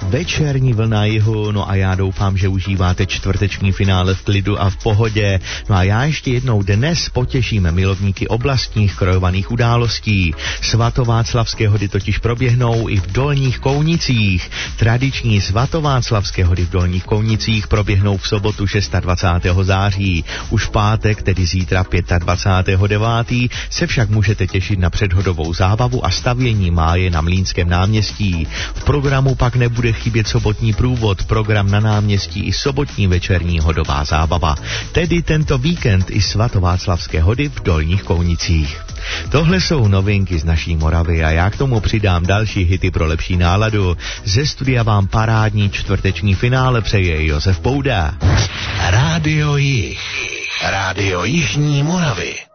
večerní vlna jihu, no a já doufám, že užíváte čtvrteční finále v klidu a v pohodě. No a já ještě jednou dnes potěšíme milovníky oblastních krojovaných událostí. Svatováclavské hody totiž proběhnou i v Dolních Kounicích. Tradiční svatováclavské hody v Dolních Kounicích proběhnou v sobotu 26. září. Už v pátek, tedy zítra 25.9. se však můžete těšit na předhodovou zábavu a stavění máje na Mlýnském náměstí. V programu pak nebude chybět sobotní průvod, program na náměstí i sobotní večerní hodová zábava. Tedy tento víkend i svatováclavské hody v Dolních Kounicích. Tohle jsou novinky z naší Moravy a já k tomu přidám další hity pro lepší náladu. Ze studia vám parádní čtvrteční finále přeje Josef Pouda. Rádio Jih. Rádio Jižní Moravy.